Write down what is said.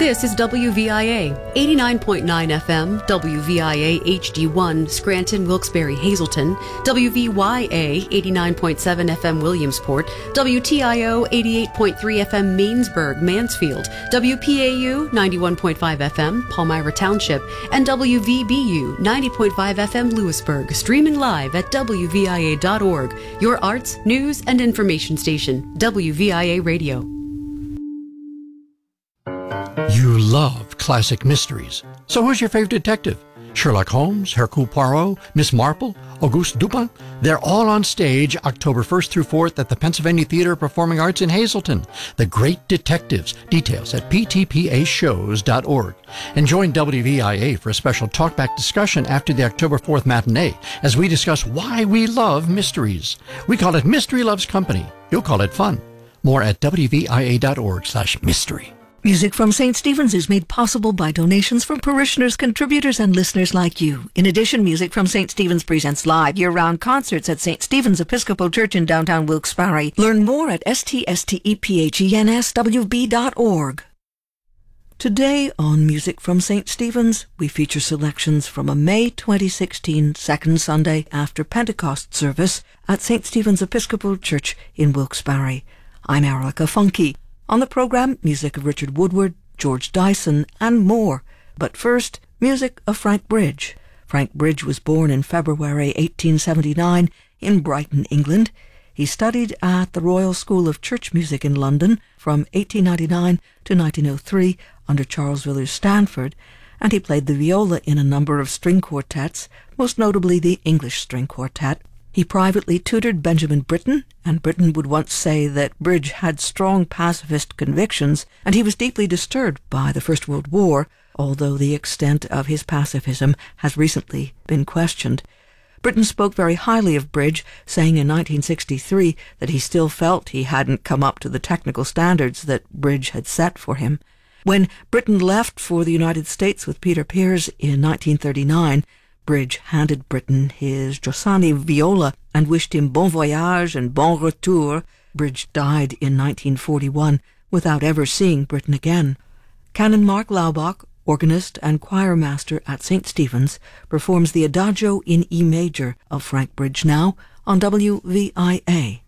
This is WVIA 89.9 FM, WVIA HD1, Scranton, Wilkes-Barre, Hazleton, WVYA 89.7 FM, Williamsport, WTIO 88.3 FM, Mainsburg, Mansfield, WPAU 91.5 FM, Palmyra Township, and WVBU 90.5 FM, Lewisburg, streaming live at WVIA.org, your arts, news, and information station, WVIA Radio. You love classic mysteries. So who's your favorite detective? Sherlock Holmes, Hercule Poirot, Miss Marple, Auguste Dupin? They're all on stage October 1st through 4th at the Pennsylvania Theater of Performing Arts in Hazleton. The Great Detectives. Details at ptpashows.org. And join WVIA for a special talkback discussion after the October 4th matinee as we discuss why we love mysteries. We call it Mystery Loves Company. You'll call it fun. More at wvia.org/mystery. Music from St. Stephen's is made possible by donations from parishioners, contributors, and listeners like you. In addition, Music from St. Stephen's presents live year-round concerts at St. Stephen's Episcopal Church in downtown Wilkes-Barre. Learn more at ststephennswb.org. Today on Music from St. Stephen's, we feature selections from a May 2016 second Sunday after Pentecost service at St. Stephen's Episcopal Church in Wilkes-Barre. I'm Erica Funke. On the program, music of Richard Woodward, George Dyson, and more. But first, music of Frank Bridge. Frank Bridge was born in February 1879 in Brighton, England. He studied at the Royal School of Church Music in London from 1899 to 1903 under Charles Villiers-Stanford, and he played the viola in a number of string quartets, most notably the English String Quartet. He privately tutored Benjamin Britten, and Britten would once say that Bridge had strong pacifist convictions, and he was deeply disturbed by the First World War, although the extent of his pacifism has recently been questioned. Britten spoke very highly of Bridge, saying in 1963 that he still felt he hadn't come up to the technical standards that Bridge had set for him. When Britten left for the United States with Peter Pears in 1939, Bridge handed Britten his Giussani viola and wished him bon voyage and bon retour. Bridge died in 1941 without ever seeing Britten again. Canon Mark Laubach, organist and choir master at St. Stephen's, performs the Adagio in E major of Frank Bridge now on WVIA.